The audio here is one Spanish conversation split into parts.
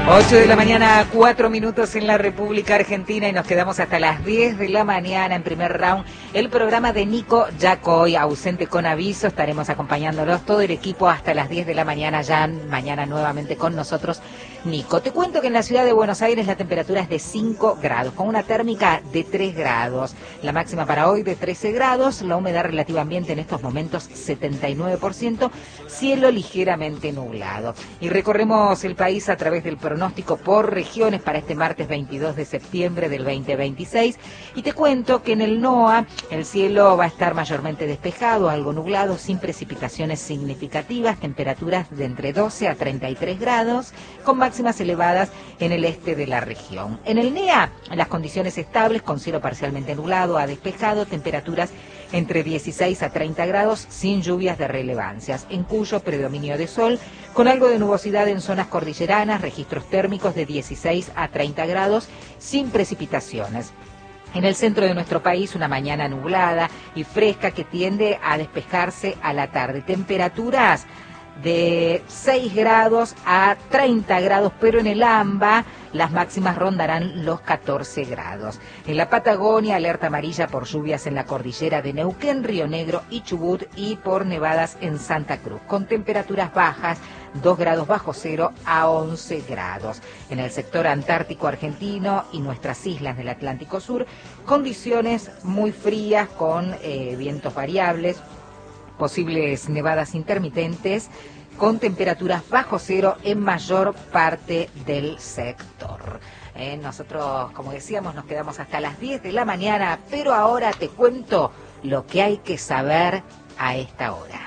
8 de la mañana, 4 minutos en la República Argentina y nos quedamos hasta las 10 de la mañana en primer round. El programa de Nico Yacoy, ausente con aviso, estaremos acompañándolos todo el equipo hasta las 10 de la mañana, ya mañana nuevamente con nosotros Nico. Te cuento que en la ciudad de Buenos Aires la temperatura es de 5 grados, con una térmica de 3 grados. La máxima para hoy de 13 grados, la humedad relativa ambiente en estos momentos 79%, cielo ligeramente nublado. Y recorremos el país a través del pronóstico por regiones para este martes 22 de septiembre del 2026 y te cuento que en el NOA el cielo va a estar mayormente despejado, algo nublado, sin precipitaciones significativas, temperaturas de entre 12 a 33 grados, con máximas elevadas en el este de la región. En el NEA, las condiciones estables, con cielo parcialmente nublado a despejado, temperaturas entre 16 a 30 grados, sin lluvias de relevancias. En Cuyo, predominio de sol, con algo de nubosidad en zonas cordilleranas, registros térmicos de 16 a 30 grados, sin precipitaciones. En el centro de nuestro país, una mañana nublada y fresca que tiende a despejarse a la tarde. Temperaturas de 6 grados a 30 grados, pero en el AMBA las máximas rondarán los 14 grados. En la Patagonia, alerta amarilla por lluvias en la cordillera de Neuquén, Río Negro y Chubut y por nevadas en Santa Cruz, con temperaturas bajas, 2 grados bajo cero a 11 grados. En el sector antártico argentino y nuestras islas del Atlántico Sur, condiciones muy frías con vientos variables, posibles nevadas intermitentes, con temperaturas bajo cero en mayor parte del sector. Nosotros, como decíamos, nos quedamos hasta las 10 de la mañana, pero ahora te cuento lo que hay que saber a esta hora.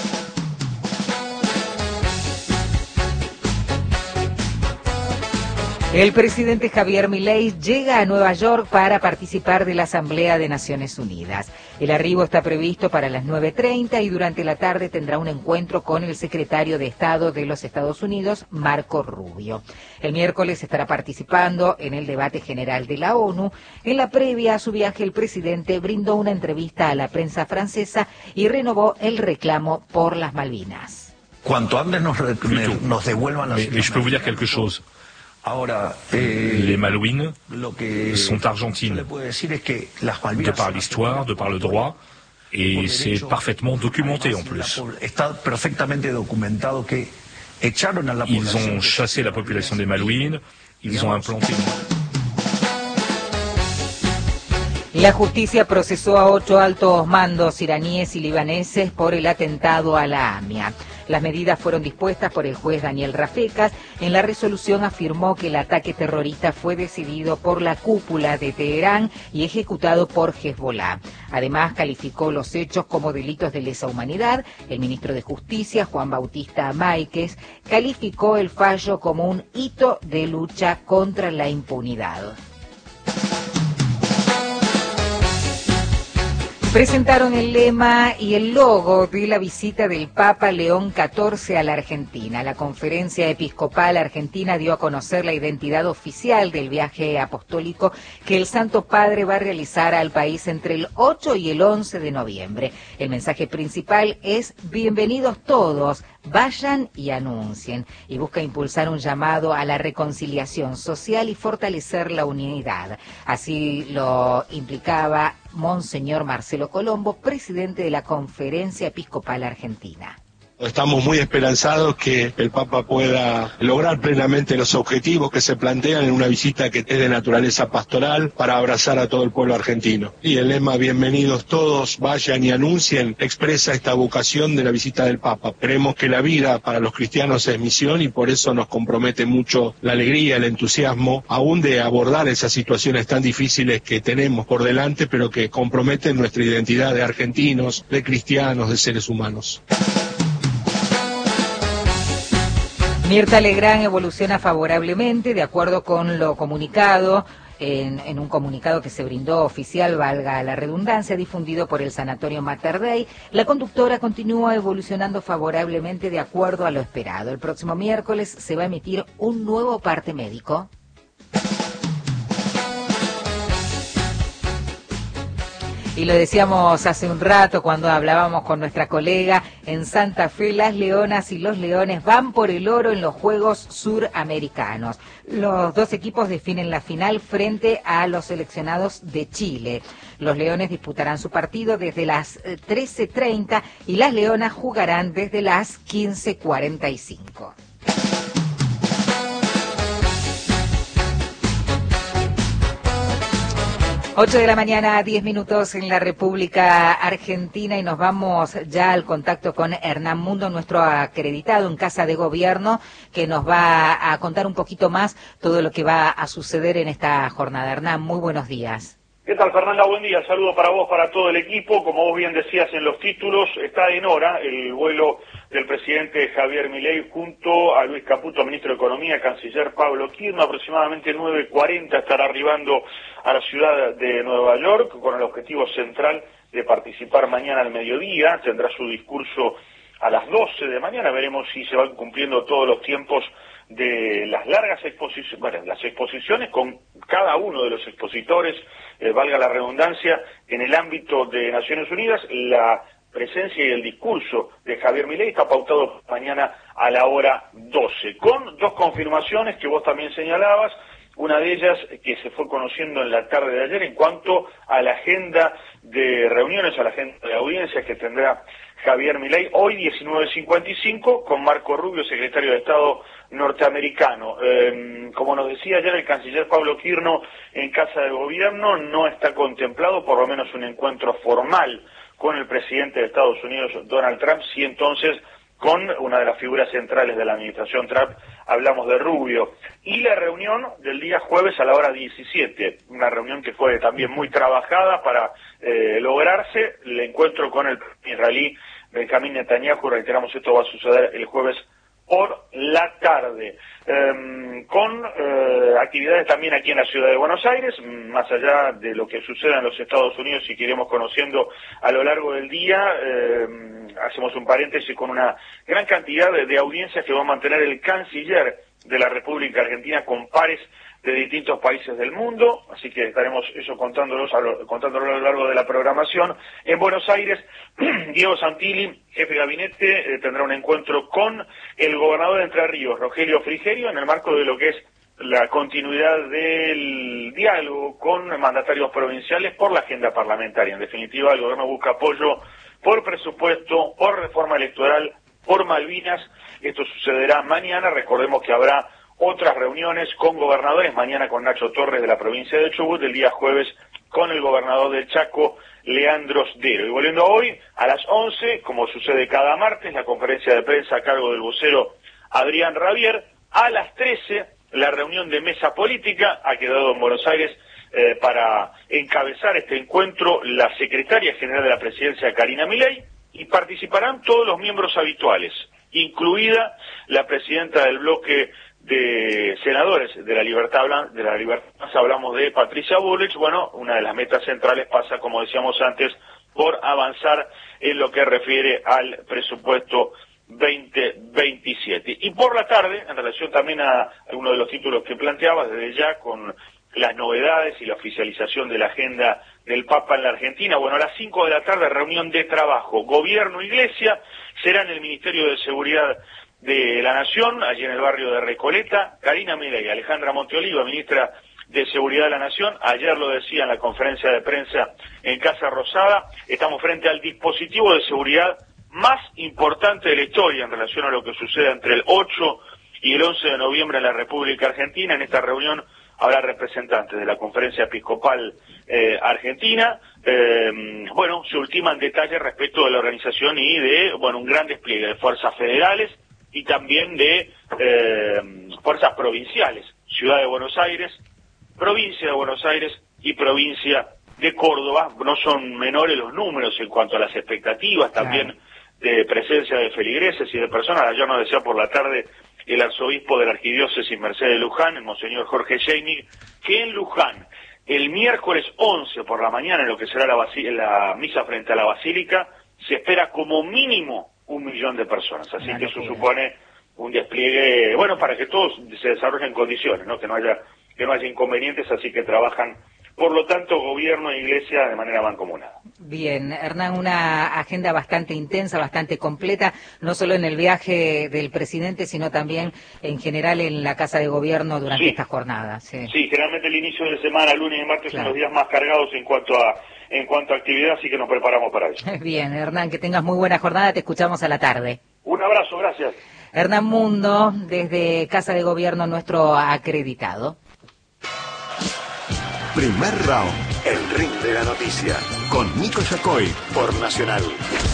El presidente Javier Milei llega a Nueva York para participar de la Asamblea de Naciones Unidas. El arribo está previsto para las 9:30 y durante la tarde tendrá un encuentro con el secretario de Estado de los Estados Unidos, Marco Rubio. El miércoles estará participando en el debate general de la ONU. En la previa a su viaje, el presidente brindó una entrevista a la prensa francesa y renovó el reclamo por las Malvinas. Cuanto antes nos devuelvan las Mais je peux vous dire quelque chose. Ahora, les Malouines lo que sont argentines, le puedo decir es que las de Malvinas par l'histoire, de par le droit, et c'est parfaitement documenté en plus. Está perfectamente documentado que echaron a la Ils población. ont chassé la population des Malouines, ils ont implanté... La justicia procesó a 8 altos mandos iraníes y libaneses por el atentado a la AMIA. Las medidas fueron dispuestas por el juez Daniel Rafecas. En la resolución afirmó que el ataque terrorista fue decidido por la cúpula de Teherán y ejecutado por Hezbollah. Además, calificó los hechos como delitos de lesa humanidad. El ministro de Justicia, Juan Bautista Máiquez, calificó el fallo como un hito de lucha contra la impunidad. Presentaron el lema y el logo de la visita del Papa León XIV a la Argentina. La Conferencia Episcopal Argentina dio a conocer la identidad oficial del viaje apostólico que el Santo Padre va a realizar al país entre el 8 y el 11 de noviembre. El mensaje principal es: bienvenidos todos, vayan y anuncien, y busca impulsar un llamado a la reconciliación social y fortalecer la unidad. Así lo implicaba Monseñor Marcelo Colombo, presidente de la Conferencia Episcopal Argentina. Estamos muy esperanzados que el Papa pueda lograr plenamente los objetivos que se plantean en una visita que es de naturaleza pastoral para abrazar a todo el pueblo argentino. Y el lema "bienvenidos todos, vayan y anuncien" expresa esta vocación de la visita del Papa. Creemos que la vida para los cristianos es misión y por eso nos compromete mucho la alegría, el entusiasmo, aún de abordar esas situaciones tan difíciles que tenemos por delante, pero que comprometen nuestra identidad de argentinos, de cristianos, de seres humanos. Mirta Legrand evoluciona favorablemente, de acuerdo con lo comunicado, en un comunicado que se brindó oficial, valga la redundancia, difundido por el Sanatorio Mater Dei. La conductora continúa evolucionando favorablemente de acuerdo a lo esperado. El próximo miércoles se va a emitir un nuevo parte médico. Y lo decíamos hace un rato cuando hablábamos con nuestra colega, en Santa Fe las Leonas y los Leones van por el oro en los Juegos Suramericanos. Los dos equipos definen la final frente a los seleccionados de Chile. Los Leones disputarán su partido desde las 13:30 y las Leonas jugarán desde las 15:45. 8 de la mañana, 10 minutos en la República Argentina y nos vamos ya al contacto con Hernán Mundo, nuestro acreditado en Casa de Gobierno, que nos va a contar un poquito más todo lo que va a suceder en esta jornada. Hernán, muy buenos días. ¿Qué tal, Fernanda? Buen día. Saludo para vos, para todo el equipo. Como vos bien decías en los títulos, está en hora el vuelo del presidente Javier Milei junto a Luis Caputo, ministro de Economía, canciller Pablo Kirchner. Aproximadamente 9:40 estará arribando a la ciudad de Nueva York con el objetivo central de participar mañana al mediodía. Tendrá su discurso a las 12 de mañana. Veremos si se van cumpliendo todos los tiempos de las largas exposiciones, bueno, las exposiciones con cada uno de los expositores, valga la redundancia, en el ámbito de Naciones Unidas. La presencia y el discurso de Javier Milei está pautado mañana a la hora 12, con dos confirmaciones que vos también señalabas. Una de ellas que se fue conociendo en la tarde de ayer en cuanto a la agenda de reuniones, a la agenda de audiencias que tendrá Javier Milei hoy 19:55 con Marco Rubio, secretario de Estado norteamericano. Como nos decía ayer el canciller Pablo Kirchner en Casa de Gobierno, no está contemplado por lo menos un encuentro formal con el presidente de Estados Unidos, Donald Trump, sí entonces con una de las figuras centrales de la administración Trump, hablamos de Rubio. Y la reunión del día jueves a la hora 17, una reunión que fue también muy trabajada para lograrse, el encuentro con el israelí Benjamín Netanyahu. Reiteramos, esto va a suceder el jueves por la tarde, con actividades también aquí en la ciudad de Buenos Aires, más allá de lo que suceda en los Estados Unidos y que iremos conociendo a lo largo del día. Hacemos un paréntesis con una gran cantidad de audiencias que va a mantener el canciller de la República Argentina con pares de distintos países del mundo, así que estaremos eso contándolo a lo largo de la programación. En Buenos Aires, Diego Santilli, jefe de gabinete, tendrá un encuentro con el gobernador de Entre Ríos, Rogelio Frigerio, en el marco de lo que es la continuidad del diálogo con mandatarios provinciales por la agenda parlamentaria. En definitiva, el gobierno busca apoyo por presupuesto, por reforma electoral, por Malvinas. Esto sucederá mañana. Recordemos que habrá otras reuniones con gobernadores, mañana con Nacho Torres de la provincia de Chubut, el día jueves con el gobernador del Chaco, Leandro Sdero. Y volviendo a hoy, a las 11, como sucede cada martes, la conferencia de prensa a cargo del vocero Adrián Rabier. A las 13, la reunión de mesa política ha quedado en Buenos Aires para encabezar este encuentro la secretaria general de la presidencia, Karina Milei, y participarán todos los miembros habituales, incluida la presidenta del bloque de senadores de la Libertad, hablamos de Patricia Bullrich. Bueno, una de las metas centrales pasa, como decíamos antes, por avanzar en lo que refiere al presupuesto 2027. Y por la tarde, en relación también a uno de los títulos que planteaba, desde ya con las novedades y la oficialización de la agenda del Papa en la Argentina, bueno, a las 5 de la tarde, reunión de trabajo, gobierno, iglesia, será en el Ministerio de Seguridad de la Nación, allí en el barrio de Recoleta. Karina Milei, Alejandra Monteoliva, ministra de Seguridad de la Nación, ayer lo decía en la conferencia de prensa en Casa Rosada, estamos frente al dispositivo de seguridad más importante de la historia en relación a lo que sucede entre el 8 y el 11 de noviembre en la República Argentina. En esta reunión habrá representantes de la Conferencia Episcopal Argentina. Bueno, se ultiman detalles respecto de la organización y de, bueno, un gran despliegue de fuerzas federales y también de fuerzas provinciales, Ciudad de Buenos Aires, Provincia de Buenos Aires y Provincia de Córdoba. No son menores los números en cuanto a las expectativas, también de presencia de feligreses y de personas. Ayer nos decía por la tarde el arzobispo de la Arquidiócesis Mercedes de Luján, el monseñor Jorge Scheinig, que en Luján, el miércoles 11 por la mañana, en lo que será la misa frente a la Basílica, se espera como mínimo 1 millón de personas. Así que eso supone un despliegue, bueno, para que todos se desarrollen en condiciones, ¿no? Que no haya inconvenientes, así que trabajan por lo tanto gobierno e iglesia de manera mancomunada. Bien, Hernán, una agenda bastante intensa, bastante completa, no solo en el viaje del presidente, sino también en general en la Casa de Gobierno durante esta jornada. Sí, generalmente el inicio de semana, lunes y martes, son los días más cargados en cuanto a actividad, así que nos preparamos para eso. Bien, Hernán, que tengas muy buena jornada, te escuchamos a la tarde. Un abrazo, gracias. Hernán Mundo, desde Casa de Gobierno, nuestro acreditado. Primer round, el ring de la noticia, con Nico Yacoy por Nacional.